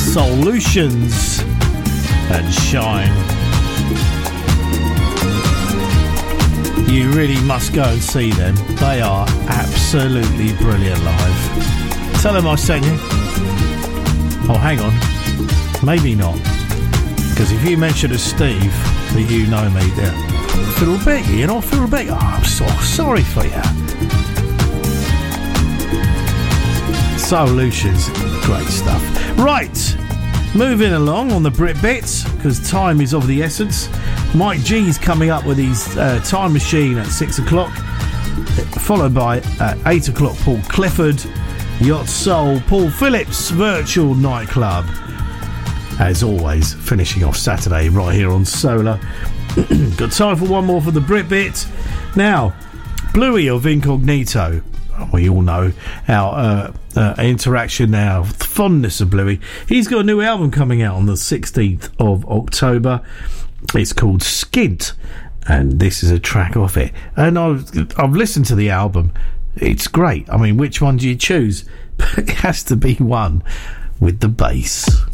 Solutions and Shine. You really must go and see them. They are absolutely brilliant live. Tell them I sent you. Oh, hang on. Maybe not. Because if you mention to Steve that you know me there, Phil Becky, you know, Phil Becky. Oh, I'm so sorry for you. Solutions, great stuff. Right, moving along on the Brit Bits, because time is of the essence. Mike G's coming up with his Time Machine at 6 o'clock, followed by 8 o'clock Paul Clifford, Yacht Soul, Paul Phillips, Virtual Nightclub. As always, finishing off Saturday right here on Solar. Got time for one more for the Brit Bit. Now, Bluey of Incognito. We all know our interaction now, fondness of Bluey. He's got a new album coming out on the 16th of October. It's called Skint, and this is a track off it. And I've listened to the album. It's great. I mean, which one do you choose? But it has to be one with the bass.